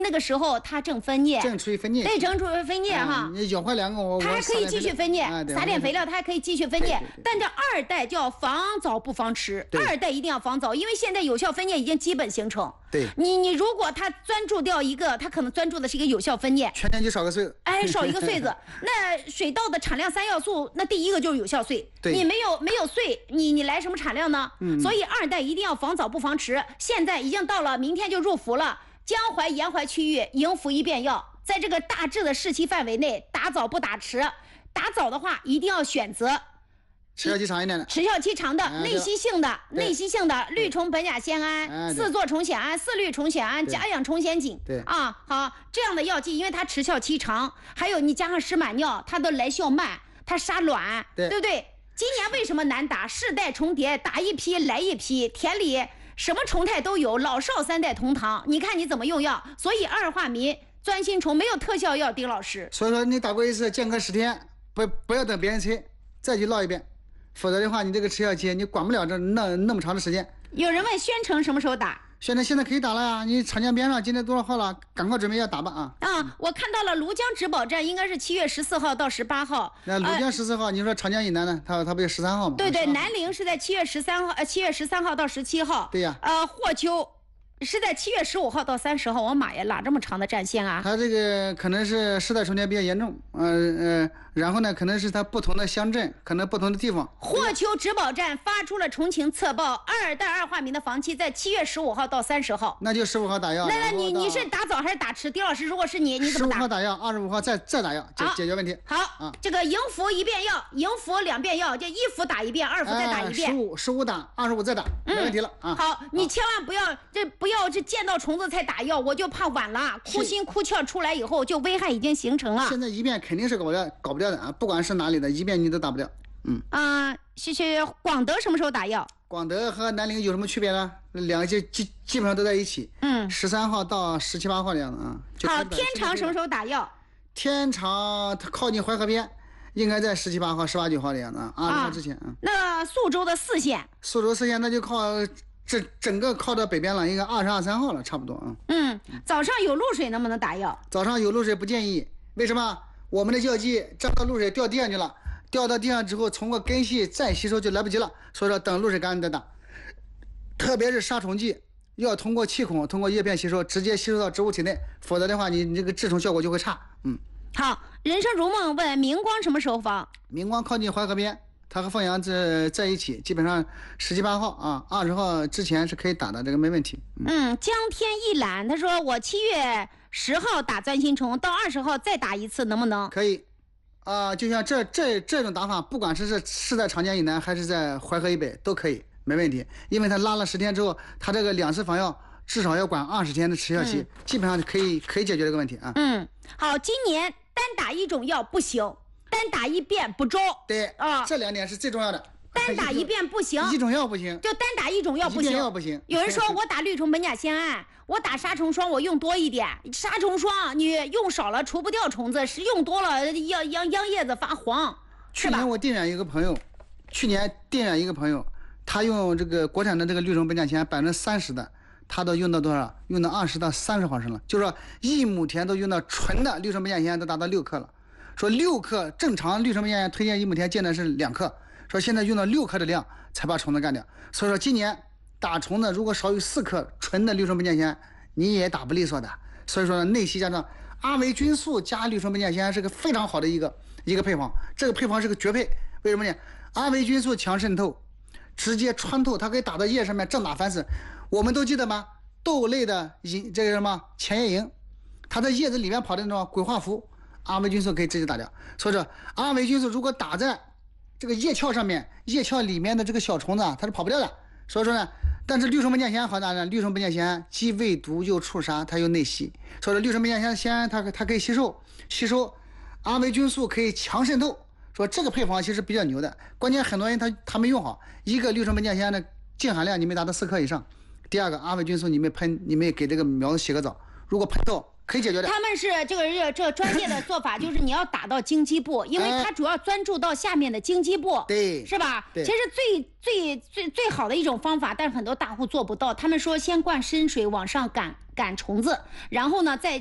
那个时候它正分裂， 正处于分裂， 对，正处于分裂哈。 你咬坏两个， 它还可以继续分裂，撒点肥料，它还可以继续分裂。但这二代叫防早不防迟，二代一定要防早，因为现在有效分裂已经基本形成。 对， 你如果它专注掉一个，它可能专注的是一个有效分裂， 全年就少个穗子， 哎，少一个穗子。那水稻的产量3要素，那第一个就是有效穗，你没有穗，你来什么产量呢？所以二代一定要防早不防迟。现在已经到了，明天就入伏了。江淮沿淮区域迎伏一变药，在这个大致的试期范围内，打早不打迟。打早的话，一定要选择持效期长一点的， 持效期长的内吸性的绿虫苯甲酰胺、4唑虫酰胺、4氯虫酰胺、甲氧虫酰碱， 对啊，好，这样的药剂，因为它持效期长，还有你加上湿螨尿，它的来效慢，它杀卵，对不对？今年为什么难打？世代重叠，打一批来一批，田里什么虫态都有，老少3代同堂，你看你怎么用药？所以二化醚、钻心虫没有特效药，丁老师。 所以说你打过一次，间隔10天，不要等别人催，再去唠一遍，否则的话，你这个持效期你管不了那么长的时间。 有人问宣城什么时候打？ 宣城现在可以打了呀，你长江边上今天多少号了？赶快准备要打吧啊！ 我看到了庐江植保站应该是7月14号到18号。 那庐江14号，你说长江以南呢？它不就13号吗？ 对对，南陵是在7月13号到17号。 对呀。 霍丘是在7月15号到30号。我妈呀，拉这么长的战线啊！ 它这个可能是世代重叠比较严重，然后呢，可能是它不同的乡镇，可能不同的地方。 霍丘植保站发出了重情测报，二代二化醚的房期在7月15号到30号。 那就15号打药。 那你是打早还是打迟？丁老师，如果是你怎么打？15 号打药，25号再打药，解决问题。 好，这个迎伏一遍药，迎伏2遍药，就1伏打1遍，2伏再打1遍。 15打，25再打，没问题了啊。 好，你千万不要见到虫子才打药，我就怕晚了，哭心哭窍出来以后就危害已经形成了。 现在一遍肯定是搞不掉的啊，不管是哪里的，一遍你都打不掉。 谢谢。广德什么时候打药？ 广德和南陵有什么区别呢？两个基本上都在一起。13号到17、18号的样子啊。 好，天长什么时候打药？ 天长它靠近淮河边，应该在17、18号、18、9号的样子啊，20号之前。 那宿州的4县？ 宿州4县那就靠整个靠到北边了，应该22、23号了，差不多啊。 早上有露水能不能打药？ 早上有露水不建议，为什么？我们的药剂沾到露水掉地上去了，掉到地上之后，从过根系再吸收就来不及了，所以说等露水干再打。特别是杀虫剂要通过气孔、通过叶片吸收，直接吸收到植物体内，否则的话，你这个治虫效果就会差。 好，人生如梦问明光什么时候放？ 明光靠近淮河边，它和凤阳在一起，基本上17、18号啊，20号之前是可以打的，这个没问题。 江天一览他说我7月10号打钻心虫，到20号再打一次，能不能？ 可以。就像这种打法，不管是在长江以南还是在淮河以北都可以，没问题。因为它拉了10天之后，它这个2次防药至少要管20天的持效期，基本上可以解决这个问题啊。 好，今年单打一种药不行，单打一遍不招。 对啊，这2点是最重要的。 单打一遍不行， 一种药不行， 就单打一种药不行， 一遍药不行。 有人说我打绿虫苯甲酰胺，我打杀虫霜我用多一点，杀虫霜你用少了除不掉虫子，是用多了秧叶子发黄。 去年我定远一个朋友，他用这个国产的这个绿虫苯甲酰胺30%的，他都用到多少？用到20到30毫升了，就是说1亩田都用到纯的绿虫苯甲酰胺都达到6克了。说6克正常绿虫苯甲酰胺推荐1亩田建的是2克。说现在用到6克的量才把虫子干掉，所以说今年打虫子如果少于4克纯的绿虫苯甲酰胺，你也打不利索的。所以说内吸加上阿维菌素加绿虫苯甲酰胺是个非常好的一个配方，这个配方是个绝配。为什么呢？阿维菌素强渗透，直接穿透，它可以打到叶上面正打反死。我们都记得吗？豆类的这个什么前叶蝇，它在叶子里面跑的那种鬼画符，阿维菌素可以直接打掉。所以说阿维菌素如果打在这个叶鞘上面，叶鞘里面的这个小虫子啊，它是跑不掉的。所以说呢，但是绿虫苯甲酰胺好打呢，绿虫苯甲酰胺既未毒又触杀，它又内吸。所以说绿虫苯甲酰胺它可以吸收，阿维菌素可以强渗透。说这个配方其实比较牛的，关键很多人他没用好。一个绿虫苯甲酰胺的净含量你没达到4克以上，第二个阿维菌素你没喷，你没给这个苗子洗个澡，如果喷透可以解决的。 他们是这专业的做法，就是你要打到经基部，因为它主要钻注到下面的经基部， 对， 是吧？ 对。 其实最好的一种方法，但是很多大户做不到。他们说先灌深水往上赶虫子，然后呢再